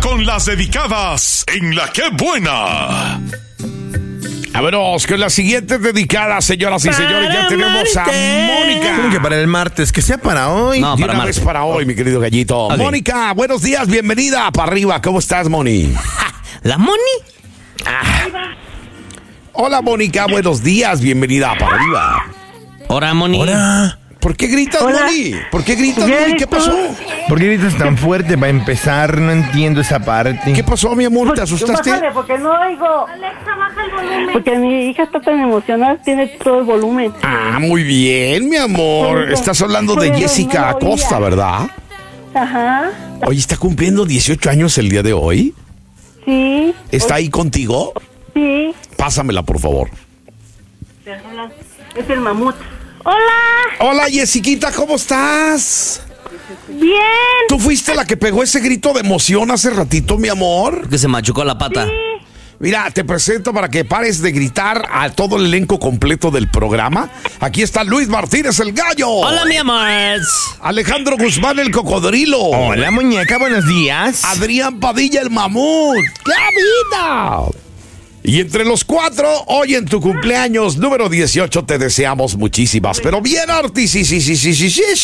con las dedicadas en La Qué Buena. Vámonos con las siguientes dedicadas, señoras y señores. Ya tenemos a Mónica. ¿Cómo que para el martes? Que sea para hoy. No, para una vez para hoy, mi querido gallito. Okay. Mónica, buenos días, bienvenida para arriba. ¿Cómo estás, Moni? ¿La Moni? Hola, Mónica, buenos días, bienvenida para arriba. Hola, Moni. Hola. ¿Por qué gritas, Moni? ¿Por qué gritas, Moni? ¿Qué pasó? ¿Por qué gritas tan fuerte para empezar? No entiendo esa parte. ¿Qué pasó, mi amor? ¿Te asustaste? Bájale, porque no oigo. Alexa, baja el volumen. Porque mi hija está tan emocionada, tiene todo el volumen. Ah, muy bien, mi amor. Estás hablando de Jessica Acosta, ¿verdad? Ajá. Oye, ¿está cumpliendo 18 años el día de hoy? Sí. ¿Está ahí contigo? Sí. Pásamela, por favor. Es el mamut. Hola. Hola, Jessiquita, ¿cómo estás? Bien. ¿Tú fuiste la que pegó ese grito de emoción hace ratito, mi amor? Que se machucó la pata. Sí. Mira, te presento para que pares de gritar a todo el elenco completo del programa. Aquí está Luis Martínez, el gallo. Hola, mi amor. Alejandro Guzmán, el cocodrilo. Hola, muñeca, buenos días. Adrián Padilla, el mamut. ¡Qué vida! Y entre los cuatro, hoy en tu cumpleaños número 18 te deseamos muchísimas, pero bien artísticas